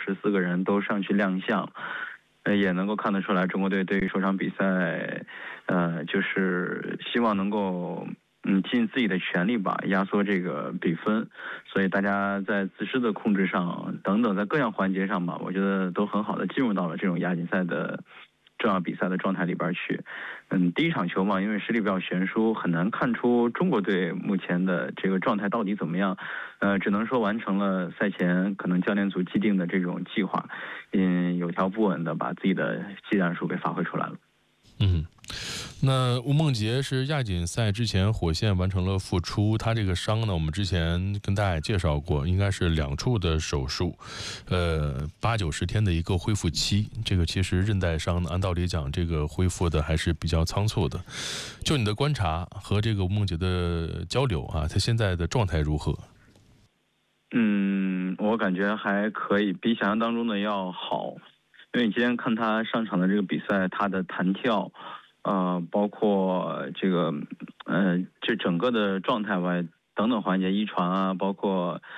14个人都上去亮相，也能够看得出来，中国队对于首场比赛，就是希望能够尽自己的全力吧，压缩这个比分。所以大家在自身的控制上等等，在各样环节上吧，我觉得都很好的进入到了这种亚锦赛的重要比赛的状态里边去。第一场球嘛，因为实力比较悬殊，很难看出中国队目前的这个状态到底怎么样。只能说完成了赛前可能教练组既定的这种计划，有条不紊的把自己的技战术给发挥出来了。 那吴梦洁是亚锦赛之前火线完成了复出，他这个伤呢，我们之前跟大家也介绍过，应该是2处的手术，8-90天的一个恢复期。这个其实韧带伤呢，按道理讲，这个恢复的还是比较仓促的。就你的观察和这个吴梦洁的交流啊，他现在的状态如何？ 我感觉还可以，比想象当中的要好。因为你今天看他上场的这个比赛，他的弹跳，包括这个，这整个的状态吧，等等环节，遗传啊，包括